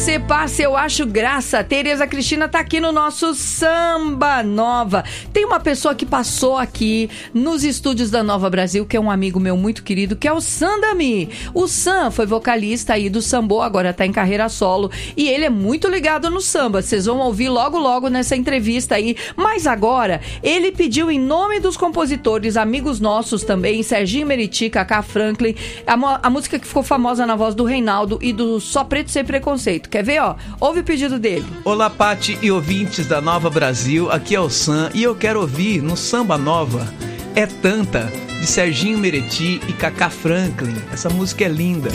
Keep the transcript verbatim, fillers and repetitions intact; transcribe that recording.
você passa, eu acho graça. Tereza Cristina tá aqui no nosso Samba Nova. Tem uma pessoa que passou aqui nos estúdios da Nova Brasil, que é um amigo meu muito querido, que é o Sandami. O Sam foi vocalista aí do Sambô, agora tá em carreira solo. E ele é muito ligado no samba. Vocês vão ouvir logo, logo nessa entrevista aí. Mas agora, ele pediu em nome dos compositores, amigos nossos também, Serginho Meriti, Cacá Franklin, a, a música que ficou famosa na voz do Reinaldo e do Só Preto Sem Preconceito. Quer ver, ó? Ouve o pedido dele. Olá, Pati e ouvintes da Nova Brasil, aqui é o Sam e eu quero ouvir no Samba Nova É Tanta, de Serginho Meriti e Cacá Franklin. Essa música é linda.